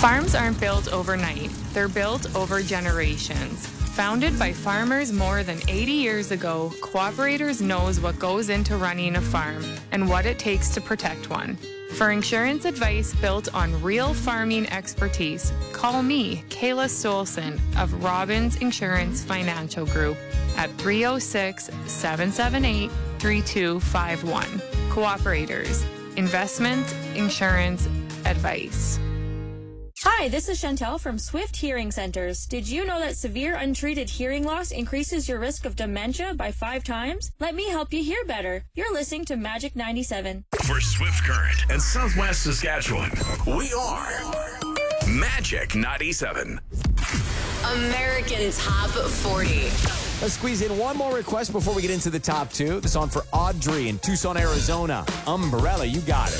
Farms aren't built overnight. They're built over generations. Founded by farmers more than 80 years ago, Cooperators knows what goes into running a farm and what it takes to protect one. For insurance advice built on real farming expertise, call me, Kayla Stolson of Robbins Insurance Financial Group at 306-778-3251. Cooperators, investment insurance advice. Hi, this is Chantel from Swift Hearing Centers. Did you know that severe untreated hearing loss increases your risk of dementia by 5 times? Let me help you hear better. You're listening to Magic 97. For Swift Current and Southwest Saskatchewan, we are Magic 97. American Top 40. Let's squeeze in one more request before we get into the top 2. The song for Audrey in Tucson, Arizona. Umbrella, you got it.